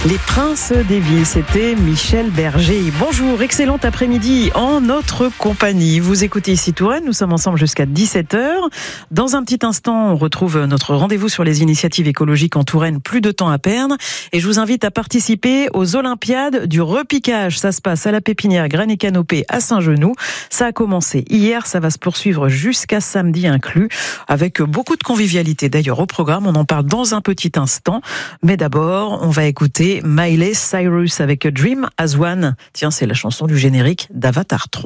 Les Princes des Villes, c'était Michel Berger. Bonjour, excellent après-midi en notre compagnie. Vous écoutez ici Touraine, nous sommes ensemble jusqu'à 17h. Dans un petit instant, on retrouve notre rendez-vous sur les initiatives écologiques en Touraine, plus de temps à perdre. Et je vous invite à participer aux Olympiades du repiquage. Ça se passe à la Pépinière Graines et Canopée à Saint-Genoux. Ça a commencé hier, ça va se poursuivre jusqu'à samedi inclus, avec beaucoup de convivialité. D'ailleurs, au programme, on en parle dans un petit instant. Mais d'abord, on va écouter Miley Cyrus avec Dream as One. Tiens, c'est la chanson du générique d'Avatar 3.